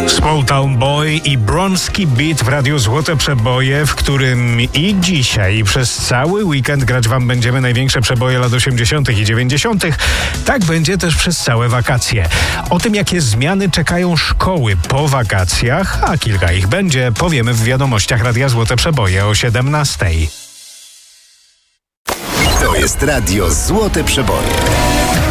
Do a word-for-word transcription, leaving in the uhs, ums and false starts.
Small Town Boy i Bronski Beat w Radiu Złote Przeboje, w którym i dzisiaj, i przez cały weekend grać wam będziemy największe przeboje lat osiemdziesiątych i dziewięćdziesiątych. Tak będzie też przez całe wakacje. O tym, jakie zmiany czekają szkoły po wakacjach, a kilka ich będzie, powiemy w wiadomościach Radia Złote Przeboje o siedemnastej. To jest Radio Złote Przeboje.